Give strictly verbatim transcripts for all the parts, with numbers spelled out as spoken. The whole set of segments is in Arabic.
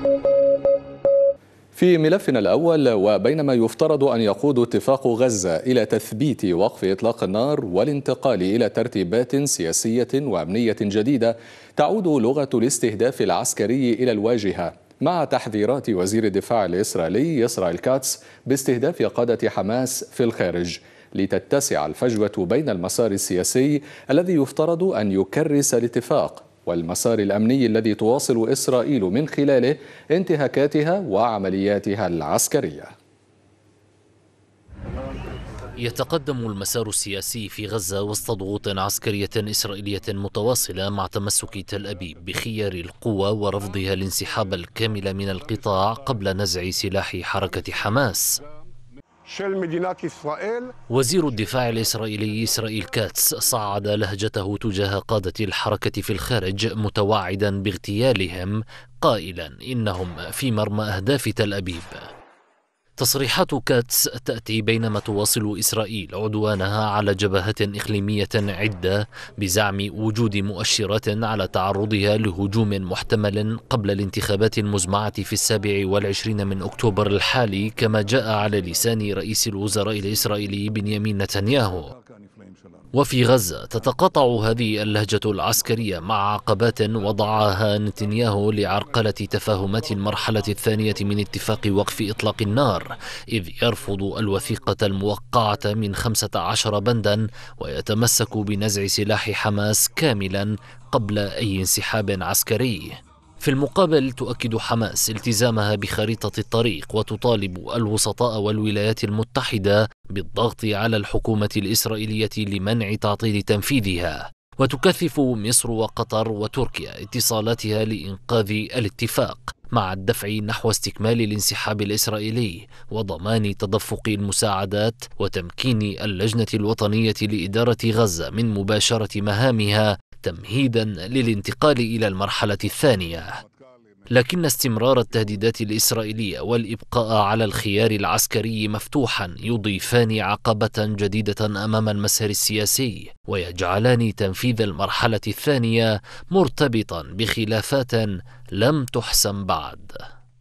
في ملفنا الأول، وبينما يفترض أن يقود اتفاق غزة إلى تثبيت وقف إطلاق النار والانتقال إلى ترتيبات سياسية وأمنية جديدة، تعود لغة الاستهداف العسكري إلى الواجهة، مع تحذيرات وزير الدفاع الإسرائيلي إسرائيل كاتس باستهداف قادة حماس في الخارج، لتتسع الفجوة بين المسار السياسي الذي يفترض أن يكرس الاتفاق والمسار الأمني الذي تواصل إسرائيل من خلاله انتهاكاتها وعملياتها العسكرية. يتقدم المسار السياسي في غزة وسط ضغوط عسكرية إسرائيلية متواصلة، مع تمسك تل أبيب بخيار القوة ورفضها الانسحاب الكامل من القطاع قبل نزع سلاح حركة حماس. وزير الدفاع الإسرائيلي إسرائيل كاتس صعد لهجته تجاه قادة الحركة في الخارج، متوعدا باغتيالهم، قائلا إنهم في مرمى أهداف تل أبيب. تصريحات كاتس تأتي بينما تواصل إسرائيل عدوانها على جبهات إقليمية عدة، بزعم وجود مؤشرات على تعرضها لهجوم محتمل قبل الانتخابات المزمعة في السابع والعشرين من أكتوبر الحالي، كما جاء على لسان رئيس الوزراء الإسرائيلي بنيامين نتنياهو. وفي غزة تتقاطع هذه اللهجة العسكرية مع عقبات وضعها نتنياهو لعرقلة تفاهمات المرحلة الثانية من اتفاق وقف إطلاق النار، إذ يرفض الوثيقة الموقعة من خمسة عشر بندا ويتمسك بنزع سلاح حماس كاملا قبل أي انسحاب عسكري. في المقابل تؤكد حماس التزامها بخريطة الطريق، وتطالب الوسطاء والولايات المتحدة بالضغط على الحكومة الإسرائيلية لمنع تعطيل تنفيذها. وتكثف مصر وقطر وتركيا اتصالاتها لإنقاذ الاتفاق، مع الدفع نحو استكمال الانسحاب الإسرائيلي وضمان تدفق المساعدات وتمكين اللجنة الوطنية لإدارة غزة من مباشرة مهامها، تمهيدا للانتقال إلى المرحلة الثانية. لكن استمرار التهديدات الإسرائيلية والإبقاء على الخيار العسكري مفتوحا يضيفان عقبة جديدة أمام المسار السياسي، ويجعلان تنفيذ المرحلة الثانية مرتبطا بخلافات لم تحسم بعد.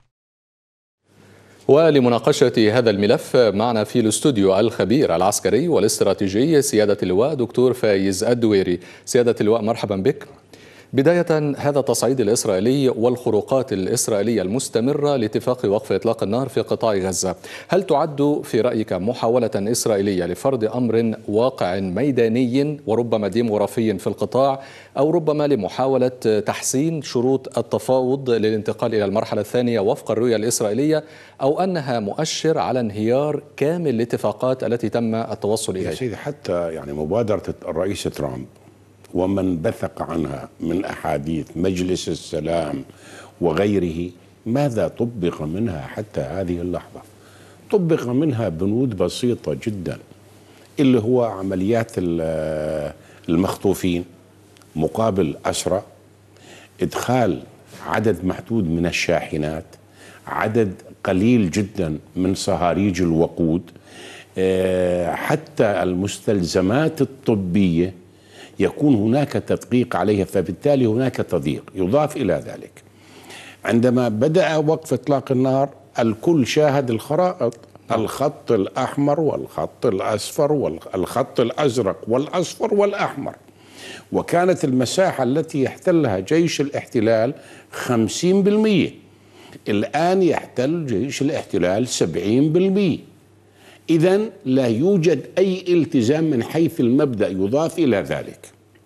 ولمناقشة هذا الملف معنا في الاستوديو الخبير العسكري والاستراتيجي سيادة اللواء دكتور فايز الدويري. سيادة اللواء مرحبا بك. بداية، هذا التصعيد الإسرائيلي والخروقات الإسرائيلية المستمرة لاتفاق وقف إطلاق النار في قطاع غزة، هل تعد في رأيك محاولة إسرائيلية لفرض أمر واقع ميداني وربما ديموغرافي في القطاع، أو ربما لمحاولة تحسين شروط التفاوض للانتقال إلى المرحلة الثانية وفق الرؤية الإسرائيلية، أو أنها مؤشر على انهيار كامل الاتفاقات التي تم التوصل إليها؟ يا سيدي، حتى يعني مبادرة الرئيس ترامب ومن بثق عنها من أحاديث مجلس السلام وغيره، ماذا طبق منها حتى هذه اللحظة؟ طبق منها بنود بسيطة جدا، اللي هو عمليات المخطوفين مقابل أسرى، إدخال عدد محدود من الشاحنات، عدد قليل جدا من صهاريج الوقود، حتى المستلزمات الطبية يكون هناك تدقيق عليها، فبالتالي هناك تضييق. يضاف إلى ذلك عندما بدأ وقف إطلاق النار الكل شاهد الخرائط، الخط الأحمر والخط الأصفر والخط الأزرق والأصفر والأحمر، وكانت المساحة التي يحتلها جيش الاحتلال خمسين بالمئة، الآن يحتل جيش الاحتلال سبعين بالمئة. إذن لا يوجد أي التزام من حيث المبدأ. يضاف إلى ذلك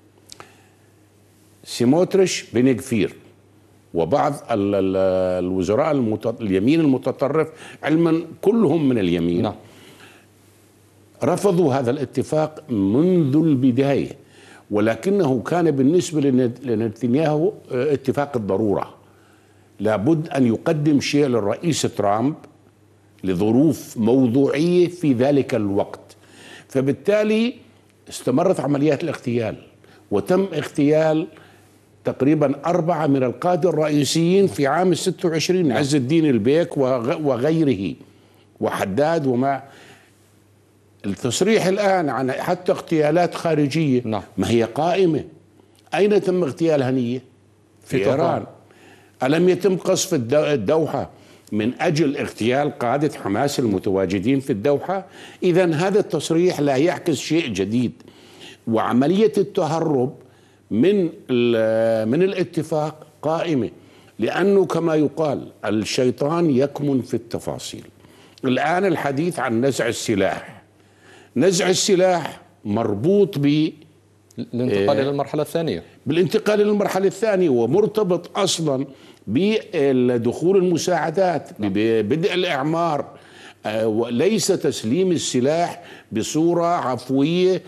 سموتريش بن غفير وبعض الوزراء المت... اليمين المتطرف، علما كلهم من اليمين، نعم، رفضوا هذا الاتفاق منذ البداية، ولكنه كان بالنسبة لنتنياهو اتفاق الضرورة. لابد أن يقدم شيء للرئيس ترامب لظروف موضوعية في ذلك الوقت، فبالتالي استمرت عمليات الاغتيال، وتم اغتيال تقريبا أربعة من القادة الرئيسيين في عام الستة وعشرين، عز الدين البيك وغيره وحداد. وما التصريح الآن عن حتى اغتيالات خارجية، نعم، ما هي قائمة. أين تم اغتيال هنية؟ في, في إيران. ألم يتم قصف الدوحة من أجل اغتيال قادة حماس المتواجدين في الدوحة؟ إذن هذا التصريح لا يعكس شيء جديد. وعملية التهرب من من الاتفاق قائمة، لأنه كما يقال الشيطان يكمن في التفاصيل. الآن الحديث عن نزع السلاح، نزع السلاح مربوط ب الانتقال إلى المرحلة الثانية، بالانتقال إلى المرحلة الثانية، ومرتبط أصلا بدخول المساعدات، ببدء الإعمار، وليس تسليم السلاح بصورة عفوية.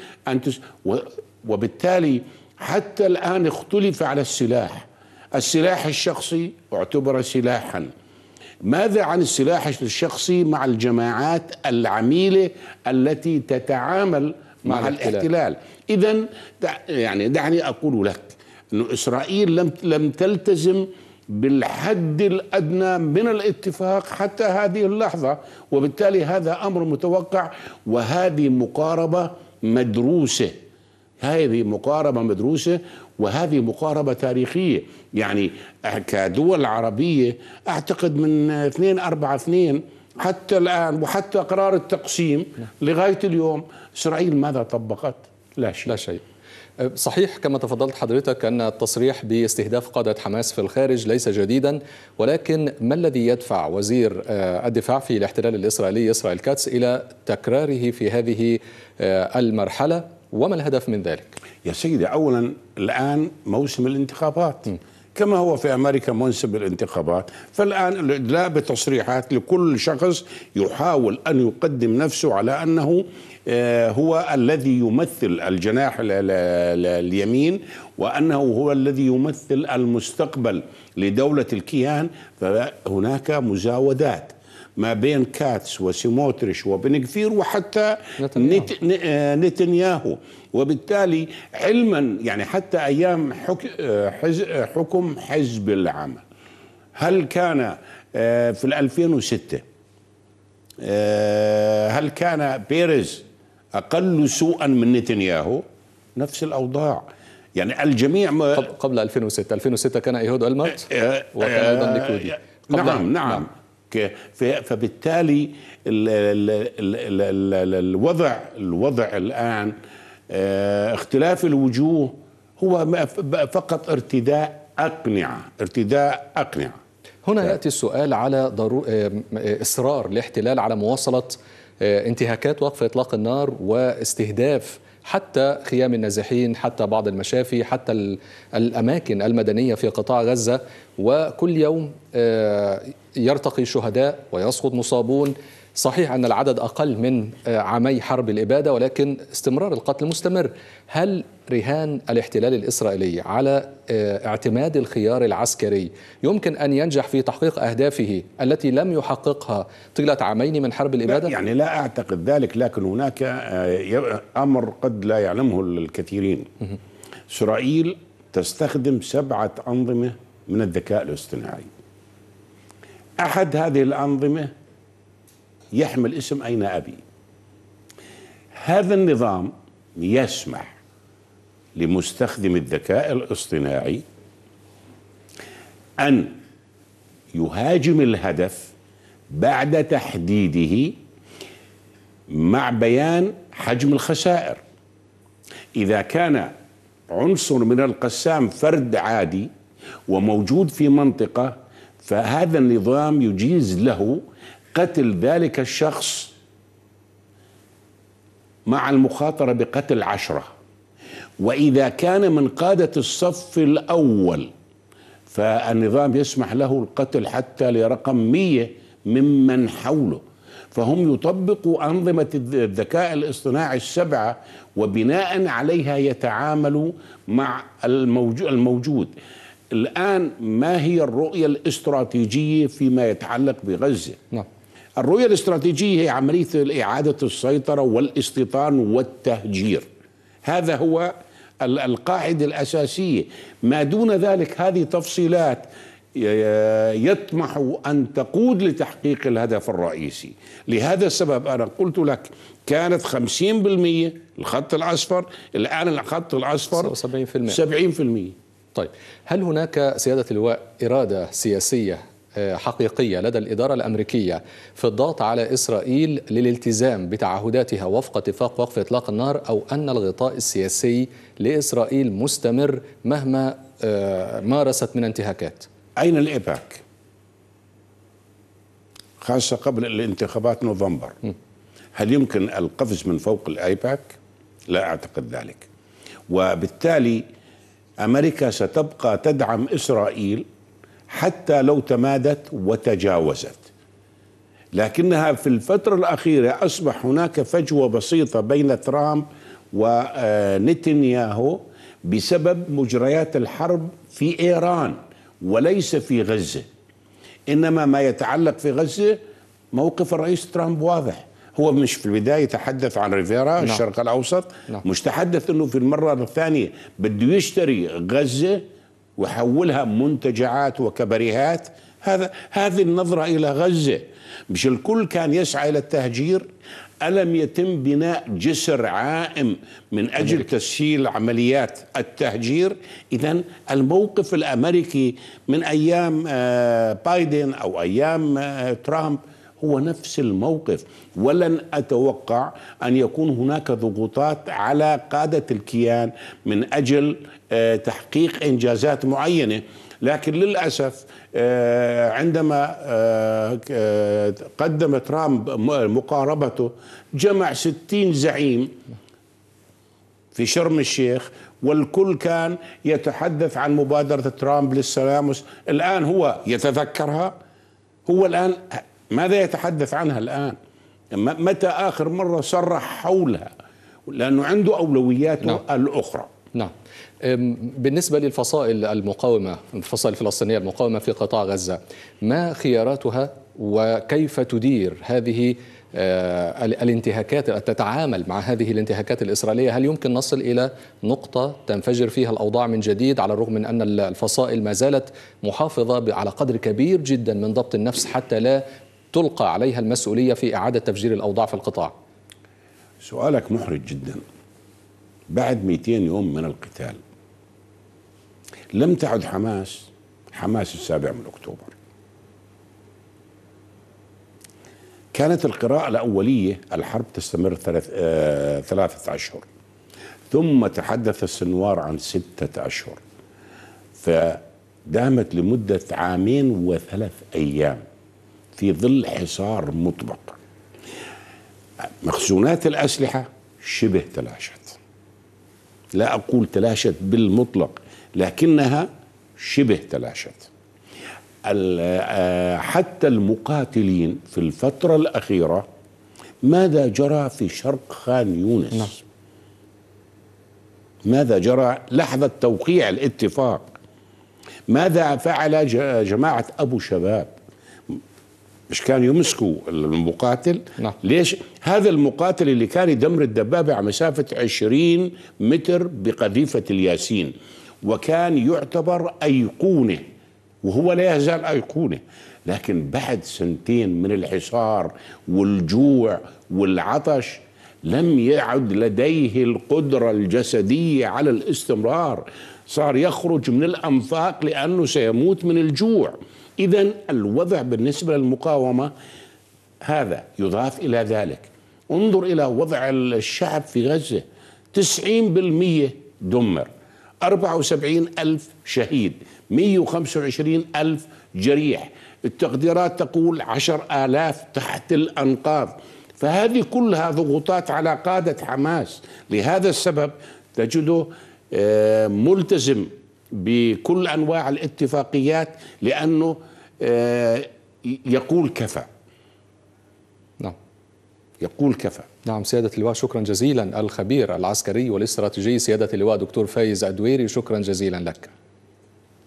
وبالتالي حتى الآن اختلف على السلاح. السلاح الشخصي اعتبر سلاحا. ماذا عن السلاح الشخصي مع الجماعات العميلة التي تتعامل مع, مع الاحتلال؟ إذن يعني دعني أقول لك أن إسرائيل لم لم تلتزم بالحد الأدنى من الاتفاق حتى هذه اللحظة، وبالتالي هذا أمر متوقع. وهذه مقاربة مدروسة، هذه مقاربة مدروسة وهذه مقاربة تاريخية. يعني كدول عربية أعتقد من اثنين أربعة اثنين حتى الآن، وحتى قرار التقسيم لغاية اليوم، إسرائيل ماذا طبقت؟ لا شيء. لا شيء. صحيح كما تفضلت حضرتك أن التصريح باستهداف قادة حماس في الخارج ليس جديدا، ولكن ما الذي يدفع وزير الدفاع في الاحتلال الإسرائيلي إسرائيل كاتس إلى تكراره في هذه المرحلة، وما الهدف من ذلك؟ يا سيدي، أولا الآن موسم الانتخابات م. كما هو في أمريكا موسم الانتخابات، فالآن لا بتصريحات لكل شخص يحاول أن يقدم نفسه على أنه هو الذي يمثل الجناح اليمين، وأنه هو الذي يمثل المستقبل لدولة الكيان. فهناك مزاودات ما بين كاتس وسيموتريش وبن غفير وحتى نت... نتنياهو. وبالتالي علما يعني حتى أيام حك... حز... حكم حزب العمل، هل كان في ألفين وستة هل كان بيريز أقل سوءا من نتنياهو؟ نفس الأوضاع. يعني الجميع ما قبل ألفين وستة ألفين وستة كان إيهود ألمرت وكان أيضا ليكودي. نعم نعم, نعم. فبالتالي ال ال ال ال الوضع الوضع الآن اختلاف الوجوه هو فقط ارتداء أقنعة ارتداء أقنعة. هنا يأتي السؤال على ضرو... إصرار الاحتلال على مواصلة انتهاكات وقف إطلاق النار واستهداف حتى خيام النازحين، حتى بعض المشافي، حتى الأماكن المدنية في قطاع غزة، وكل يوم يرتقي شهداء ويسقط مصابون. صحيح أن العدد أقل من عامي حرب الإبادة، ولكن استمرار القتل مستمر. هل رهان الاحتلال الإسرائيلي على اعتماد الخيار العسكري يمكن أن ينجح في تحقيق أهدافه التي لم يحققها طيلة عامين من حرب الإبادة؟ يعني لا أعتقد ذلك، لكن هناك أمر قد لا يعلمه الكثيرين. إسرائيل تستخدم سبعة أنظمة من الذكاء الاصطناعي. أحد هذه الأنظمة يحمل اسم أين أبي. هذا النظام يسمح لمستخدم الذكاء الاصطناعي أن يهاجم الهدف بعد تحديده مع بيان حجم الخسائر. إذا كان عنصر من القسام فرد عادي وموجود في منطقة، فهذا النظام يجيز له قتل ذلك الشخص مع المخاطرة بقتل عشرة. وإذا كان من قادة الصف الأول فالنظام يسمح له القتل حتى لرقم مية ممن حوله. فهم يطبقوا أنظمة الذكاء الاصطناعي السبعة، وبناء عليها يتعاملوا مع الموجود. الآن ما هي الرؤية الاستراتيجية فيما يتعلق بغزة؟ نعم. الرؤية الاستراتيجية هي عملية إعادة السيطرة والاستيطان والتهجير. هذا هو القاعدة الأساسية. ما دون ذلك هذه تفصيلات يطمح أن تقود لتحقيق الهدف الرئيسي. لهذا السبب أنا قلت لك كانت خمسين بالمئة الخط الأصفر، الآن الخط الأصفر سبعين بالمئة. سبعين بالمئة طيب، هل هناك سيادة اللواء إرادة سياسية حقيقية لدى الإدارة الأمريكية في الضغط على إسرائيل للالتزام بتعهداتها وفق اتفاق وقف إطلاق النار، أو أن الغطاء السياسي لإسرائيل مستمر مهما مارست من انتهاكات؟ أين الإيباك؟ خاصة قبل الانتخابات نوفمبر. م. هل يمكن القفز من فوق الإيباك؟ لا أعتقد ذلك. وبالتالي أمريكا ستبقى تدعم إسرائيل حتى لو تمادت وتجاوزت، لكنها في الفترة الأخيرة أصبح هناك فجوة بسيطة بين ترامب ونتنياهو بسبب مجريات الحرب في إيران وليس في غزة. إنما ما يتعلق في غزة موقف الرئيس ترامب واضح. هو مش في البداية تحدث عن ريفيرا no. الشرق الأوسط no. مش تحدث أنه في المرة الثانية بده يشتري غزة وحولها منتجعات وكبريهات. هذا هذه النظرة إلى غزة. مش الكل كان يسعى إلى التهجير؟ ألم يتم بناء جسر عائم من أجل تسهيل عمليات التهجير؟ إذن الموقف الأمريكي من أيام بايدن أو أيام ترامب هو نفس الموقف، ولن أتوقع أن يكون هناك ضغوطات على قادة الكيان من أجل تحقيق إنجازات معينة. لكن للأسف عندما قدم ترامب مقاربته جمع ستين زعيم في شرم الشيخ، والكل كان يتحدث عن مبادرة ترامب للسلام. الآن هو يتذكرها؟ هو الآن ماذا يتحدث عنها الآن؟ متى آخر مرة صرح حولها؟ لأنه عنده أولوياته نعم. الأخرى. نعم. بالنسبة للفصائل المقاومة، الفصائل الفلسطينية المقاومة في قطاع غزة، ما خياراتها وكيف تدير هذه الانتهاكات، تتعامل مع هذه الانتهاكات الإسرائيلية؟ هل يمكن نصل إلى نقطة تنفجر فيها الأوضاع من جديد، على الرغم من أن الفصائل ما زالت محافظة على قدر كبير جدا من ضبط النفس حتى لا تلقى عليها المسؤولية في إعادة تفجير الأوضاع في القطاع؟ سؤالك محرج جدا. بعد مئتين يوم من القتال لم تعد حماس حماس السابع من أكتوبر. كانت القراءة الأولية الحرب تستمر ثلاث آه ثلاثة أشهر، ثم تحدث السنوار عن ستة أشهر، فدامت لمدة عامين وثلاث أيام في ظل حصار مطبق. مخزونات الأسلحة شبه تلاشت، لا أقول تلاشت بالمطلق لكنها شبه تلاشت. حتى المقاتلين في الفترة الأخيرة، ماذا جرى في شرق خان يونس؟ نعم. ماذا جرى لحظة توقيع الاتفاق؟ ماذا فعل جماعة أبو شباب؟ مش كانوا يمسكوا المقاتل؟ نعم. ليش؟ هذا المقاتل اللي كان يدمر الدبابة على مسافة عشرين متر بقذيفة الياسين، وكان يعتبر أيقونة، وهو لا يزال أيقونة، لكن بعد سنتين من الحصار والجوع والعطش لم يعد لديه القدرة الجسدية على الاستمرار، صار يخرج من الأنفاق لأنه سيموت من الجوع. إذن الوضع بالنسبة للمقاومة هذا. يضاف إلى ذلك انظر إلى وضع الشعب في غزة، تسعين بالمئة دمر، أربعة وسبعين ألف شهيد، مئة وخمسة وعشرين ألف جريح، التقديرات تقول عشر آلاف تحت الأنقاض. فهذه كلها ضغوطات على قادة حماس. لهذا السبب تجده ملتزم بكل أنواع الاتفاقيات، لأنه يقول كفى. نعم، يقول كفى. نعم سيادة اللواء، شكرا جزيلا. الخبير العسكري والاستراتيجي سيادة اللواء دكتور فايز الدويري، شكرا جزيلا لك.